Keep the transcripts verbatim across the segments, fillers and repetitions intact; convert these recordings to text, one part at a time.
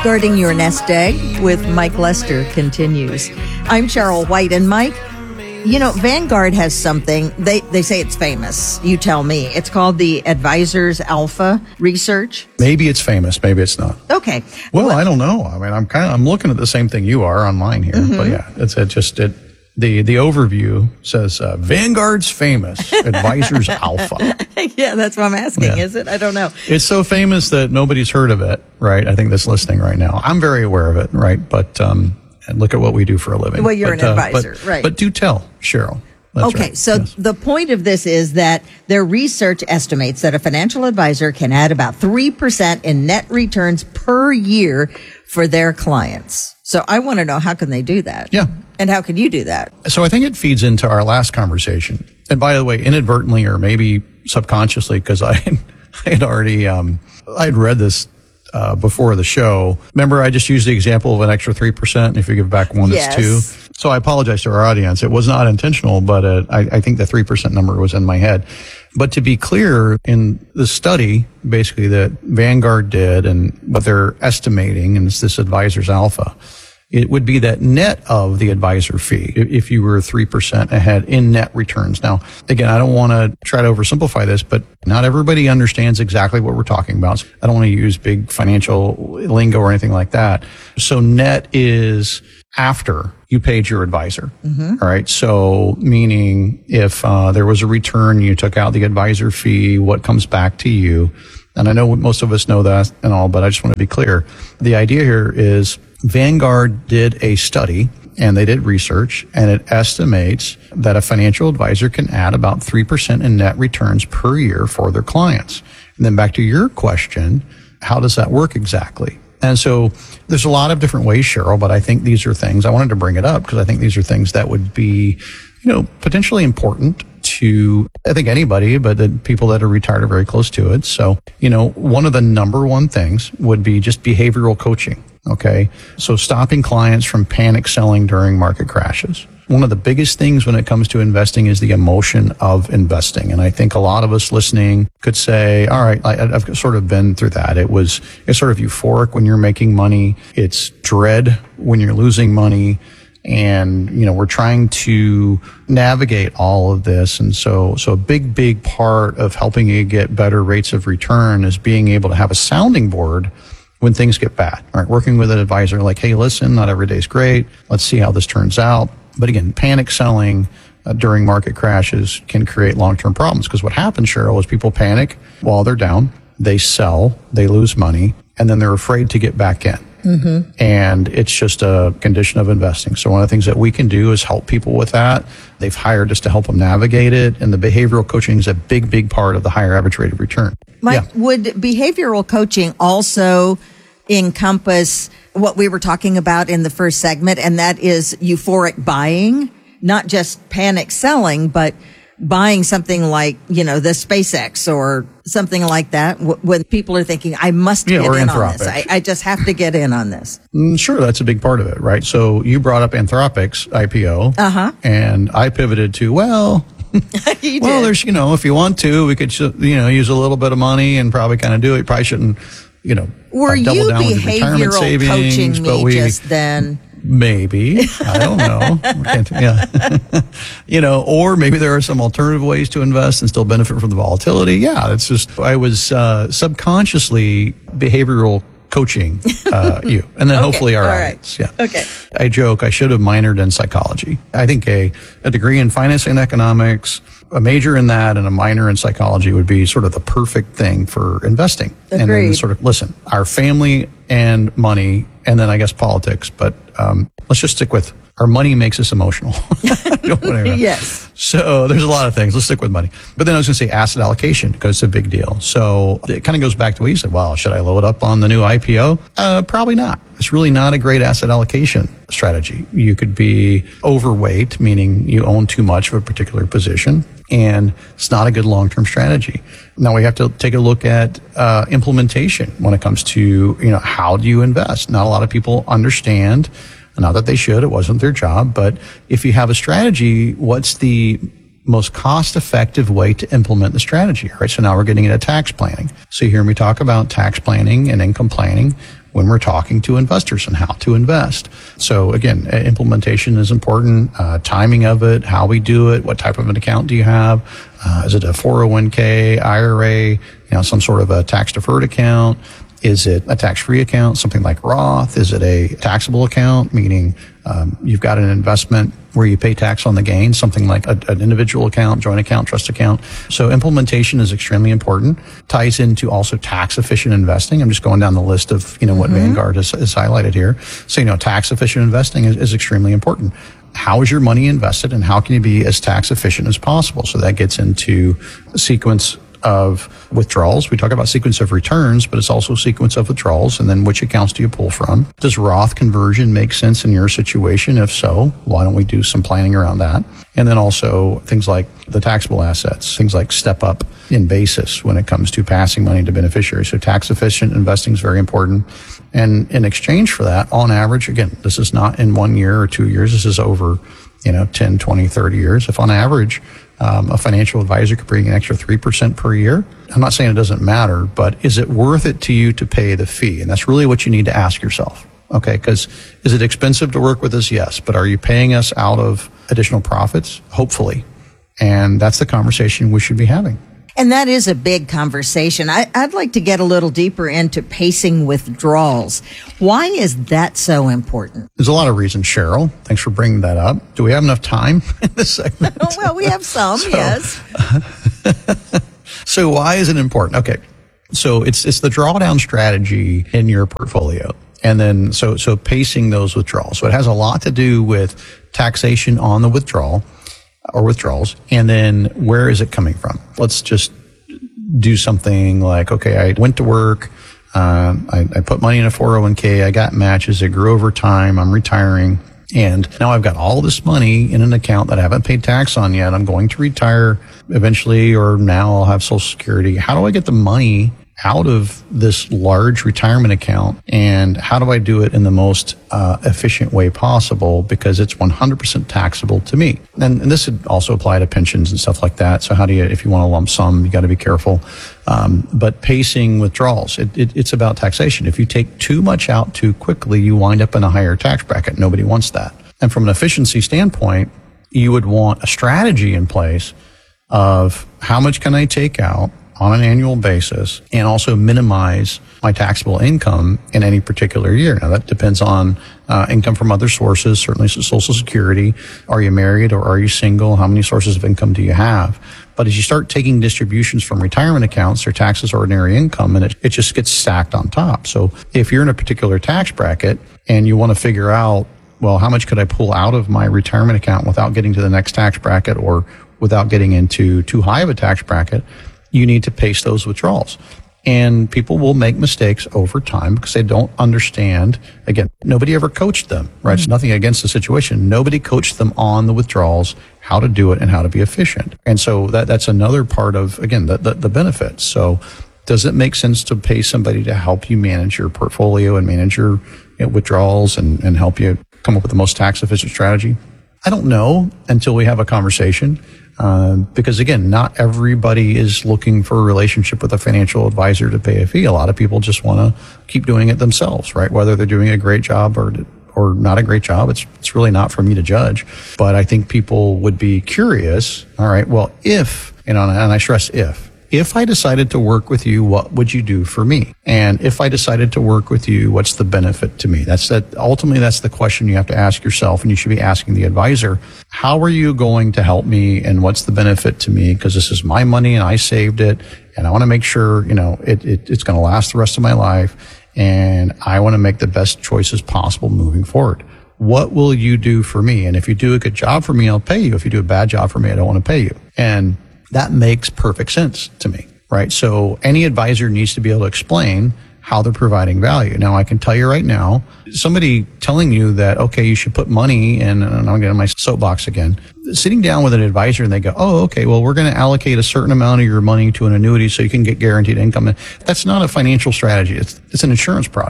Guarding Your Nest Egg with Mike Lester continues. I'm Cheryl White, and Mike, you know, Vanguard has something, they, they say it's famous. You tell me. It's called the Advisors Alpha Research. Maybe it's famous, maybe it's not. Okay. Well, well I don't know. I mean, I'm kind of, I'm looking at the same thing you are online here, mm-hmm. but yeah, it's it just, it, the, the overview says, uh, Vanguard's famous, Advisors Alpha. Yeah, that's what I'm asking, yeah. is it? I don't know. It's so famous that nobody's heard of it, right? I think that's listening right now. I'm very aware of it, right? But, um, and look at what we do for a living. Well, you're but, an advisor, uh, but, right. But do tell, Cheryl. That's okay, right. so yes. the point of this is that their research estimates that a financial advisor can add about three percent in net returns per year for their clients. So I want to know, how can they do that? Yeah. And how can you do that? So I think it feeds into our last conversation. And by the way, inadvertently or maybe subconsciously, because I, I had already, um, I had read this uh, before the show. Remember, I just used the example of an extra three percent. And if you give back one, yes. it's two. So I apologize to our audience. It was not intentional, but uh, I, I think the three percent number was in my head. But to be clear, in the study, basically that Vanguard did and what they're estimating, and it's this Advisors Alpha, it would be that net of the advisor fee if you were three percent ahead in net returns. Now, again, I don't want to try to oversimplify this, but not everybody understands exactly what we're talking about. I don't want to use big financial lingo or anything like that. So net is after you paid your advisor. Mm-hmm. All right. So meaning if uh, there was a return, you took out the advisor fee, what comes back to you? And I know most of us know that and all, but I just want to be clear. The idea here is Vanguard did a study and they did research, and it estimates that a financial advisor can add about three percent in net returns per year for their clients. And then back to your question, how does that work exactly? And so there's a lot of different ways, Cheryl, but I think these are things, I wanted to bring it up because I think these are things that would be, you know, potentially important to, I think anybody, but the people that are retired are very close to it. So, you know, one of the number one things would be just behavioral coaching. Okay. So stopping clients from panic selling during market crashes. One of the biggest things when it comes to investing is the emotion of investing. And I think a lot of us listening could say, all right, I, I've sort of been through that. It was, it's sort of euphoric when you're making money. It's dread when you're losing money. And, you know, we're trying to navigate all of this. And so, so a big, big part of helping you get better rates of return is being able to have a sounding board when things get bad. All right. Working with an advisor like, hey, listen, not every day's great. Let's see how this turns out. But again, panic selling uh, during market crashes can create long-term problems because what happens, Cheryl, is people panic while they're down. They sell, they lose money, and then they're afraid to get back in. Mm-hmm. And it's just a condition of investing. So one of the things that we can do is help people with that. They've hired us to help them navigate it. And the behavioral coaching is a big, big part of the higher average rate of return. Mike, yeah. Would behavioral coaching also encompass what we were talking about in the first segment, and that is euphoric buying, not just panic selling, but buying something like, you know, the SpaceX or something like that, w- when people are thinking, I must yeah, get or in Anthropic. on this. I, I just have to get in on this. Mm, sure, that's a big part of it, right? So you brought up Anthropic's I P O, uh-huh. and I pivoted to, well, you well, did. there's, you know, if you want to, we could, you know, use a little bit of money and probably kind of do it. Probably shouldn't, you know, Were uh, double you down with retirement behavioral savings, coaching but me we, just then? Maybe. I don't know. Can't, yeah. You know, or maybe there are some alternative ways to invest and still benefit from the volatility. Yeah, it's just, I was uh, subconsciously behavioral coaching uh, you, and then okay, hopefully our all audience. Right. Yeah. Okay. I joke, I should have minored in psychology. I think a, a degree in finance and economics, a major in that, and a minor in psychology would be sort of the perfect thing for investing. Agreed. And then sort of, listen, our family and money, and then I guess politics, but um, let's just stick with our money makes us emotional. Yes. So there's a lot of things. Let's stick with money. But then I was going to say asset allocation because it's a big deal. So it kind of goes back to what you said. Well, should I load up on the new I P O? Uh, probably not. It's really not a great asset allocation strategy. You could be overweight, meaning you own too much of a particular position, and it's not a good long-term strategy. Now we have to take a look at uh, implementation when it comes to, you know, how do you invest? Not a lot of people understand. Not that they should, it wasn't their job, but if you have a strategy, what's the most cost-effective way to implement the strategy. All right, so now we're getting into tax planning. So you hear me talk about tax planning and income planning when we're talking to investors and how to invest. So again, implementation is important, uh, timing of it, how we do it, what type of an account do you have? Uh, is it a four oh one k, I R A, you know, some sort of a tax-deferred account? Is it a tax-free account, something like Roth? Is it a taxable account, meaning um, you've got an investment where you pay tax on the gain, something like a, an individual account, joint account, trust account? So implementation is extremely important. Ties into also tax-efficient investing. I'm just going down the list of, you know, what mm-hmm. Vanguard has, has highlighted here. So, you know, tax-efficient investing is, is extremely important. How is your money invested, and how can you be as tax-efficient as possible? So that gets into a sequence of withdrawals. We talk about sequence of returns, but it's also a sequence of withdrawals. And then which accounts do you pull from? Does Roth conversion make sense in your situation? If so, why don't we do some planning around that? And then also things like the taxable assets, things like step up in basis when it comes to passing money to beneficiaries. So tax efficient investing is very important. And in exchange for that, on average, again, this is not in one year or two years. This is over, you know, ten, twenty, thirty years. If on average, Um, a financial advisor could bring an extra three percent per year. I'm not saying it doesn't matter, but is it worth it to you to pay the fee? And that's really what you need to ask yourself. Okay, because is it expensive to work with us? Yes. But are you paying us out of additional profits? Hopefully. And that's the conversation we should be having. And that is a big conversation. I, I'd like to get a little deeper into pacing withdrawals. Why is that so important? There's a lot of reasons, Cheryl. Thanks for bringing that up. Do we have enough time in this segment? Well, we have some, so, yes. So why is it important? Okay. So it's it's the drawdown strategy in your portfolio. And then so so pacing those withdrawals. So it has a lot to do with taxation on the withdrawal or withdrawals, and then where is it coming from? Let's just do something like, okay, I went to work, uh, I, I put money in a four oh one k, I got matches, it grew over time, I'm retiring, and now I've got all this money in an account that I haven't paid tax on yet. I'm going to retire eventually, or now I'll have Social Security. How do I get the money out of this large retirement account, and how do I do it in the most uh, efficient way possible, because it's one hundred percent taxable to me? And, and this would also apply to pensions and stuff like that. So how do you, if you want a lump sum, you got to be careful. Um, but pacing withdrawals, it, it, it's about taxation. If you take too much out too quickly, you wind up in a higher tax bracket. Nobody wants that. And from an efficiency standpoint, you would want a strategy in place of how much can I take out on an annual basis, and also minimize my taxable income in any particular year. Now, that depends on uh, income from other sources, certainly Social Security. Are you married or are you single? How many sources of income do you have? But as you start taking distributions from retirement accounts, their tax as ordinary income, and it, it just gets stacked on top. So if you're in a particular tax bracket and you want to figure out, well, how much could I pull out of my retirement account without getting to the next tax bracket, or without getting into too high of a tax bracket, you need to pace those withdrawals. And people will make mistakes over time because they don't understand. Again, nobody ever coached them, right? Mm-hmm. It's nothing against the situation. Nobody coached them on the withdrawals, how to do it and how to be efficient. And so that that's another part of, again, the, the, the benefits. So does it make sense to pay somebody to help you manage your portfolio and manage your, you know, withdrawals and, and help you come up with the most tax efficient strategy? I don't know until we have a conversation. Uh, because again, not everybody is looking for a relationship with a financial advisor to pay a fee. A lot of people just want to keep doing it themselves, right? Whether they're doing a great job or or not a great job, it's it's really not for me to judge. But I think people would be curious. All right, well, if, you know, and I stress if, if I decided to work with you, what would you do for me? And if I decided to work with you, what's the benefit to me? That's that. Ultimately, that's the question you have to ask yourself, and you should be asking the advisor, how are you going to help me, and what's the benefit to me? Because this is my money and I saved it, and I want to make sure, you know, it, it it's going to last the rest of my life, and I want to make the best choices possible moving forward. What will you do for me? And if you do a good job for me, I'll pay you. If you do a bad job for me, I don't want to pay you. And that makes perfect sense to me, right? So any advisor needs to be able to explain how they're providing value. Now, I can tell you right now, somebody telling you that, okay, you should put money in, and I'm getting my soapbox again, sitting down with an advisor and they go, oh, okay, well, we're going to allocate a certain amount of your money to an annuity so you can get guaranteed income. That's not a financial strategy. It's, it's an insurance product.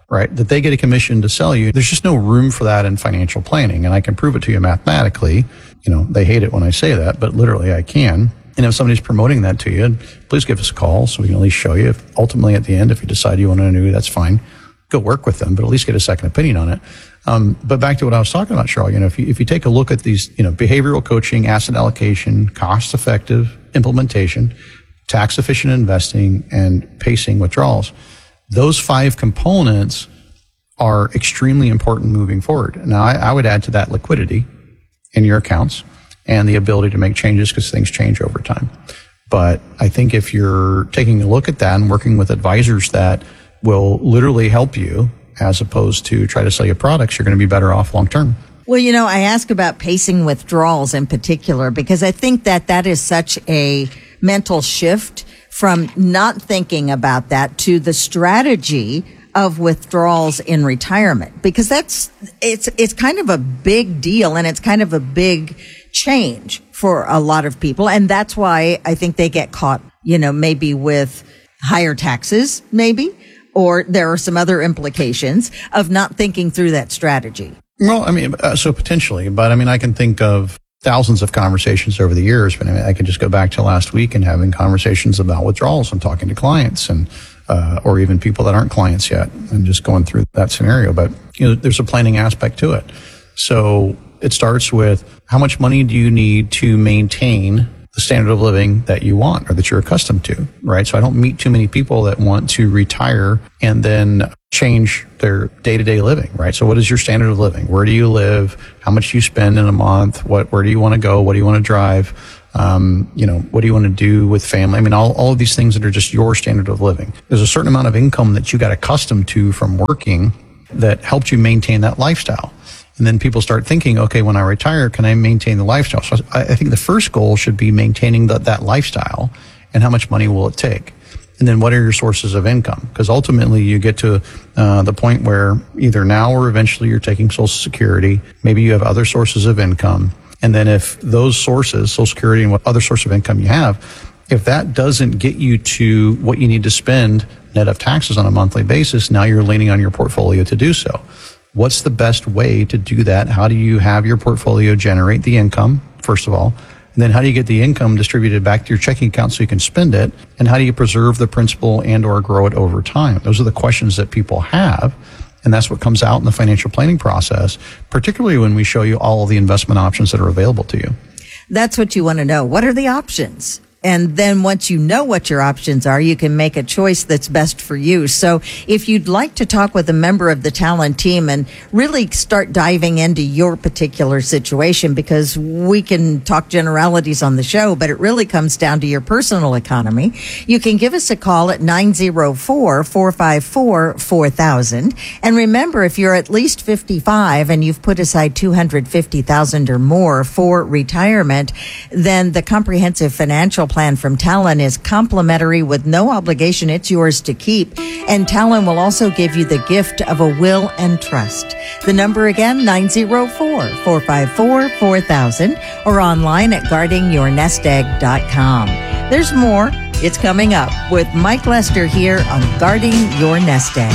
right? That they get a commission to sell you. There's just no room for that in financial planning. And I can prove it to you mathematically. You know, they hate it when I say that, but literally I can. And if somebody's promoting that to you, please give us a call so we can at least show you. If ultimately at the end, if you decide you want to renew, that's fine. Go work with them, but at least get a second opinion on it. Um, but back to what I was talking about, Cheryl, you know, if you, if you take a look at these, you know, behavioral coaching, asset allocation, cost effective implementation, tax efficient investing, and pacing withdrawals, those five components are extremely important moving forward. Now, I, I would add to that liquidity in your accounts and the ability to make changes because things change over time. But I think if you're taking a look at that and working with advisors that will literally help you as opposed to try to sell you products, you're going to be better off long term. Well, you know, I ask about pacing withdrawals in particular because I think that that is such a mental shift from not thinking about that to the strategy of withdrawals in retirement, because that's, it's, it's kind of a big deal and it's kind of a big change for a lot of people. And that's why I think they get caught, you know, maybe with higher taxes, maybe, or there are some other implications of not thinking through that strategy. Well, I mean, uh, so potentially, but I mean, I can think of thousands of conversations over the years, but I mean, I can just go back to last week and having conversations about withdrawals and talking to clients and, uh, or even people that aren't clients yet and just going through that scenario. But, you know, there's a planning aspect to it. So it starts with how much money do you need to maintain the standard of living that you want or that you're accustomed to, right? So I don't meet too many people that want to retire and then change their day-to-day living, right? So what is your standard of living? Where do you live? How much do you spend in a month? What, where do you want to go? What do you want to drive? Um, you know, what do you want to do with family? I mean, all, all of these things that are just your standard of living. There's a certain amount of income that you got accustomed to from working that helped you maintain that lifestyle. And then people start thinking, okay, when I retire, can I maintain the lifestyle? So I, I think the first goal should be maintaining the, that lifestyle and how much money will it take? And then what are your sources of income? Because ultimately you get to uh, the point where either now or eventually you're taking Social Security. Maybe you have other sources of income. And then if those sources, Social Security and what other source of income you have, if that doesn't get you to what you need to spend net of taxes on a monthly basis, now you're leaning on your portfolio to do so. What's the best way to do that? How do you have your portfolio generate the income, first of all? And then how do you get the income distributed back to your checking account so you can spend it? And how do you preserve the principal and or grow it over time? Those are the questions that people have. And that's what comes out in the financial planning process, particularly when we show you all of the investment options that are available to you. That's what you want to know. What are the options? And then once you know what your options are, you can make a choice that's best for you. So if you'd like to talk with a member of the Talon team and really start diving into your particular situation, because we can talk generalities on the show, but it really comes down to your personal economy, you can give us a call at nine oh four, four five four, four thousand. And remember, if you're at least fifty-five and you've put aside two hundred fifty thousand dollars or more for retirement, then the comprehensive financial plan from Talon is complimentary with no obligation. It's yours to keep. And Talon will also give you the gift of a will and trust. The number again, nine oh four, four five four, four thousand, or online at guarding your nest egg dot com. There's more. It's coming up with Mike Lester here on Guarding Your Nest Egg.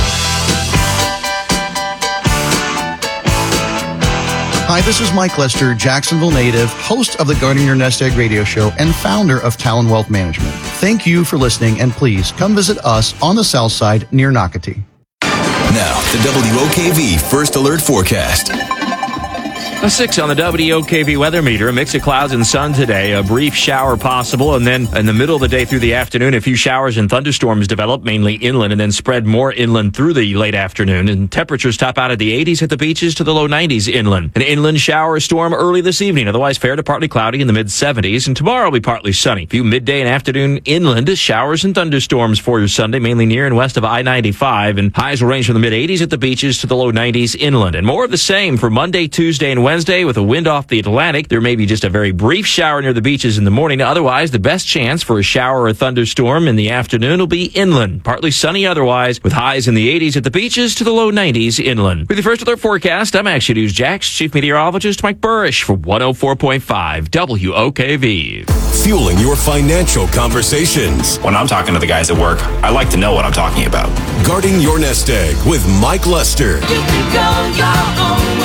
Hi, this is Mike Lester, Jacksonville native, host of the Guarding Your Nest Egg radio show and founder of Talon Wealth Management. Thank you for listening, and please come visit us on the south side near Nocatee. Now, the W O K V First Alert Forecast. A six on the W O K V weather meter. A mix of clouds and sun today. A brief shower possible. And then in the middle of the day through the afternoon, a few showers and thunderstorms develop, mainly inland, and then spread more inland through the late afternoon. And temperatures top out at the eighties at the beaches to the low nineties inland. An inland shower storm early this evening. Otherwise fair to partly cloudy in the mid seventies. And tomorrow will be partly sunny. A few midday and afternoon inland showers and thunderstorms for your Sunday, mainly near and west of I ninety-five. And highs will range from the mid eighties at the beaches to the low nineties inland. And more of the same for Monday, Tuesday, and Wednesday. Wednesday with a wind off the Atlantic. There may be just a very brief shower near the beaches in the morning. Otherwise, the best chance for a shower or a thunderstorm in the afternoon will be inland. Partly sunny otherwise, with highs in the eighties at the beaches to the low nineties inland. With the First Alert forecast, I'm Action News Jax Chief Meteorologist Mike Burrish for one oh four point five W O K V. Fueling your financial conversations. When I'm talking to the guys at work, I like to know what I'm talking about. Guarding your nest egg with Mike Lester. You can go your own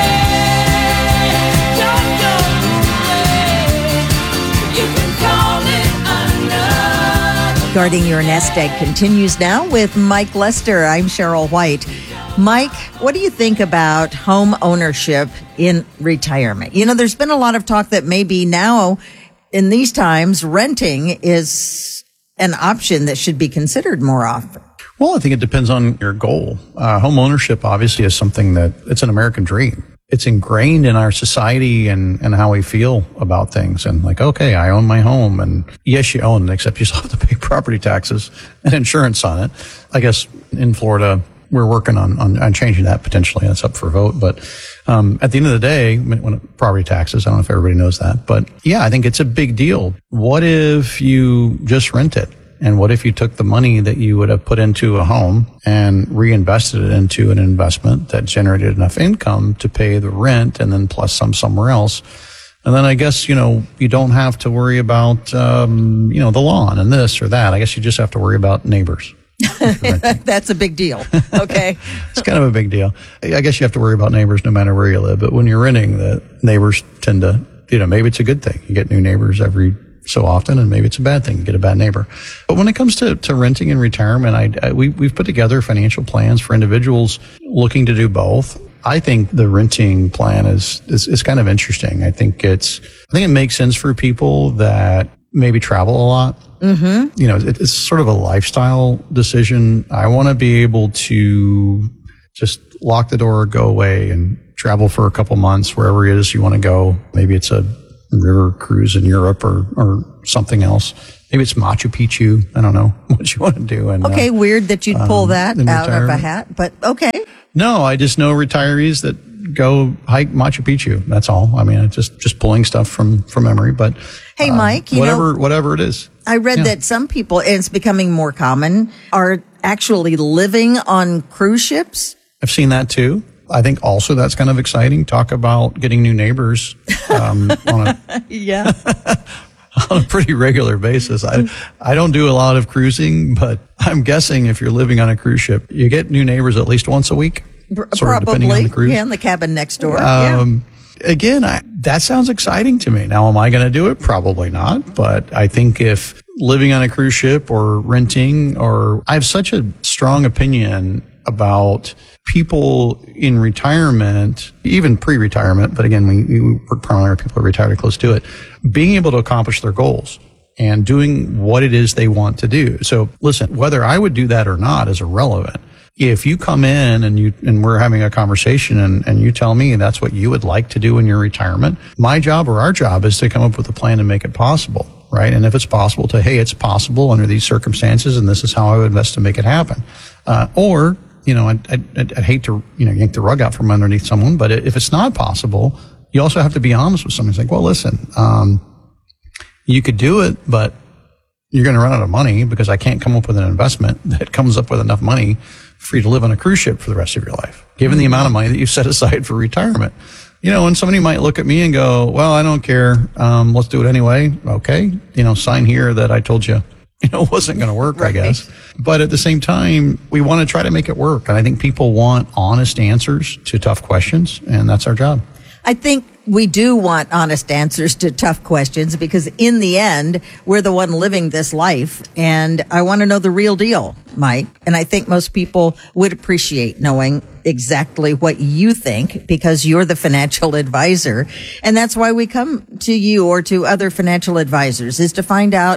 way. Your, your way. You can call it another. Guarding Your Nest Egg continues now with Mike Lester. I'm Cheryl White. Mike, what do you think about home ownership in retirement? You know, there's been a lot of talk that maybe now in these times, renting is an option that should be considered more often. Well, I think it depends on your goal. Uh, home ownership obviously is something that it's an American dream. It's ingrained in our society and, and how we feel about things. And like, okay, I own my home. And yes, you own it, except you still have to pay property taxes and insurance on it. I guess in Florida, we're working on, on, on changing that potentially. That's up for vote. But um, at the end of the day, when property taxes, I don't know if everybody knows that. But yeah, I think it's a big deal. What if you just rent it? And what if you took the money that you would have put into a home and reinvested it into an investment that generated enough income to pay the rent and then plus some somewhere else? And then I guess, you know, you don't have to worry about, um, you know, the lawn and this or that. I guess you just have to worry about neighbors. That's a big deal. Okay. It's kind of a big deal. I guess you have to worry about neighbors no matter where you live. But when you're renting, the neighbors tend to, you know, maybe it's a good thing. You get new neighbors every so often, and maybe it's a bad thing. You get a bad neighbor. But when it comes to, to renting and retirement, I, I, we, we've put together financial plans for individuals looking to do both. I think the renting plan is, is, is kind of interesting. I think it's, I think it makes sense for people that maybe travel a lot. Mm-hmm. You know, it, it's sort of a lifestyle decision. I want to be able to just lock the door, go away and travel for a couple months wherever it is you want to go. Maybe it's a river cruise in Europe or, or something else. Maybe it's Machu Picchu. I don't know what you want to do. And, okay, uh, weird that you'd pull um, that in out of a retirement. hat, but okay. No, I just know retirees that go hike Machu Picchu. That's all. I mean, it's just, just pulling stuff from, from memory, but Hey, um, Mike, you whatever, know, whatever it is. I read Yeah. that some people, and it's becoming more common, are actually living on cruise ships. I've seen that too. I think also that's kind of exciting. Talk about getting new neighbors um, on a Yeah. on a pretty regular basis. I I don't do a lot of cruising, but I'm guessing if you're living on a cruise ship, you get new neighbors at least once a week. Sort of Probably. depending on the cruise. Yeah, in the cabin next door. Um, Again, I, that sounds exciting to me. Now, am I going to do it? Probably not. But I think if living on a cruise ship or renting, or I have such a strong opinion about people in retirement, even pre-retirement, but again, we, we work primarily with people who are retired or close to it, being able to accomplish their goals and doing what it is they want to do. So listen, whether I would do that or not is irrelevant. If you come in and you, and we're having a conversation and, and you tell me that's what you would like to do in your retirement, my job or our job is to come up with a plan and make it possible, right? And if it's possible to, hey, it's possible under these circumstances and this is how I would invest to make it happen. Uh, or, you know, I'd, I'd, I'd hate to, you know, yank the rug out from underneath someone, but if it's not possible, you also have to be honest with someone. It's like, well, listen, um, you could do it, but you're going to run out of money because I can't come up with an investment that comes up with enough money for you to live on a cruise ship for the rest of your life, given the amount of money that you set aside for retirement. You know, and somebody might look at me and go, well, I don't care. Um, let's do it anyway. Okay. You know, sign here that I told you, you know, it wasn't going to work, right. I guess. But at the same time, we want to try to make it work. And I think people want honest answers to tough questions, and that's our job. I think we do want honest answers to tough questions because in the end, we're the one living this life. And I want to know the real deal, Mike. And I think most people would appreciate knowing exactly what you think because you're the financial advisor. And that's why we come to you or to other financial advisors, is to find out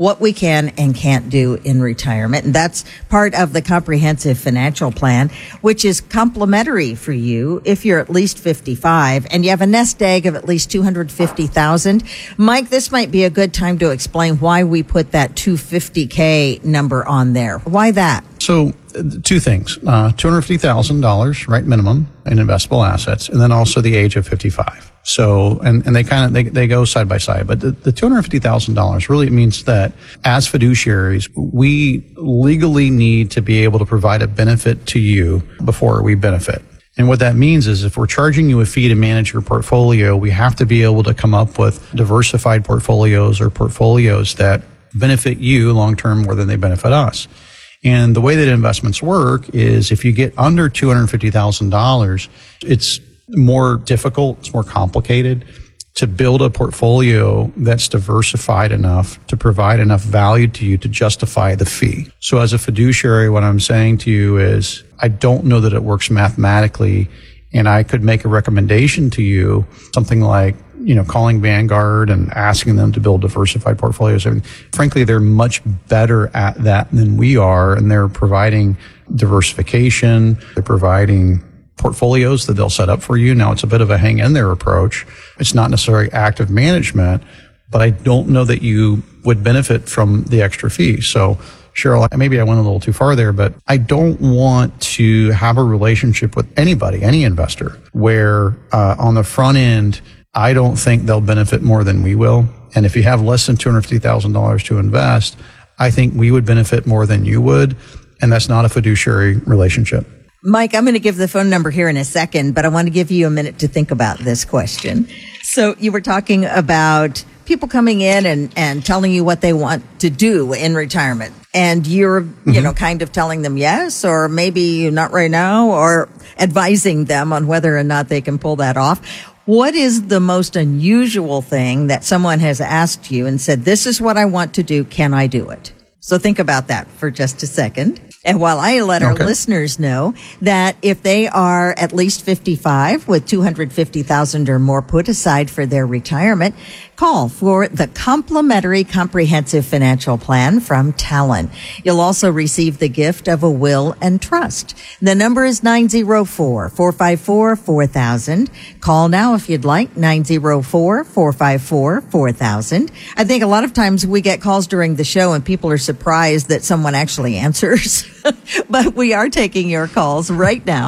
what we can and can't do in retirement. And that's part of the comprehensive financial plan, which is complimentary for you if you're at least fifty-five and you have a nest egg of at least two hundred fifty thousand. Mike, this might be a good time to explain why we put that two hundred fifty K number on there. Why that? So uh, two things, uh, two hundred fifty thousand dollars, right, minimum in investable assets, and then also the age of fifty-five. So, and, and they kind of, they, they go side by side, but the, the two hundred fifty thousand dollars really means that as fiduciaries, we legally need to be able to provide a benefit to you before we benefit. And what that means is if we're charging you a fee to manage your portfolio, we have to be able to come up with diversified portfolios or portfolios that benefit you long term more than they benefit us. And the way that investments work is if you get under two hundred fifty thousand dollars, it's more difficult, it's more complicated to build a portfolio that's diversified enough to provide enough value to you to justify the fee. So as a fiduciary, what I'm saying to you is I don't know that it works mathematically, and I could make a recommendation to you, something like, you know, calling Vanguard and asking them to build diversified portfolios. I mean, frankly, they're much better at that than we are, and they're providing diversification. They're providing portfolios that they'll set up for you. Now, it's a bit of a hang in there approach. It's not necessarily active management, but I don't know that you would benefit from the extra fee. So, Cheryl, maybe I went a little too far there, but I don't want to have a relationship with anybody, any investor, where uh, on the front end, I don't think they'll benefit more than we will. And if you have less than two hundred fifty thousand dollars to invest, I think we would benefit more than you would. And that's not a fiduciary relationship. Mike, I'm going to give the phone number here in a second, but I want to give you a minute to think about this question. So you were talking about people coming in and, and telling you what they want to do in retirement. And you're, mm-hmm. you know, kind of telling them yes, or maybe not right now, or advising them on whether or not they can pull that off. What is the most unusual thing that someone has asked you and said, this is what I want to do, can I do it? So think about that for just a second. And while I let our okay. listeners know that if they are at least fifty-five with two hundred fifty thousand dollars or more put aside for their retirement, call for the complimentary comprehensive financial plan from Talon. You'll also receive the gift of a will and trust. The number is nine oh four, four five four, four thousand. Call now if you'd like, nine oh four, four five four, four thousand. I think a lot of times we get calls during the show and people are surprised that someone actually answers. But we are taking your calls right now.